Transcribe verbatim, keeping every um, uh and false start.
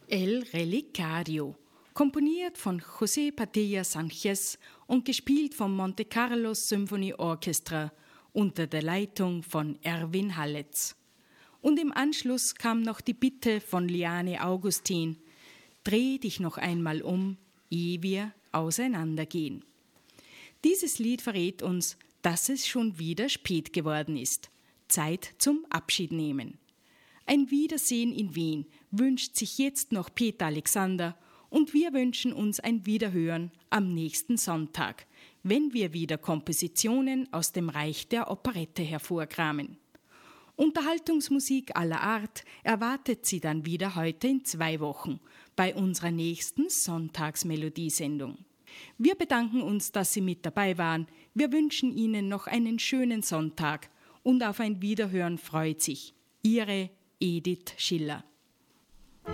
El Relicario, komponiert von José Padilla Sánchez und gespielt vom Monte Carlo Symphony Orchestra unter der Leitung von Erwin Halletz. Und im Anschluss kam noch die Bitte von Liane Augustin: Dreh dich noch einmal um, ehe wir auseinandergehen. Dieses Lied verrät uns, dass es schon wieder spät geworden ist. Zeit zum Abschiednehmen. Ein Wiedersehen in Wien wünscht sich jetzt noch Peter Alexander und wir wünschen uns ein Wiederhören am nächsten Sonntag, wenn wir wieder Kompositionen aus dem Reich der Operette hervorkramen. Unterhaltungsmusik aller Art erwartet Sie dann wieder heute in zwei Wochen bei unserer nächsten Sonntagsmelodiesendung. Wir bedanken uns, dass Sie mit dabei waren. Wir wünschen Ihnen noch einen schönen Sonntag und auf ein Wiederhören freut sich Ihre Edith Schiller.